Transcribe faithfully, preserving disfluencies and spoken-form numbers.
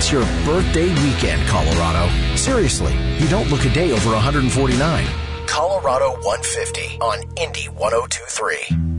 It's your birthday weekend, Colorado. Seriously, you don't look a day over one hundred forty-nine. Colorado one fifty on Indy one oh two three.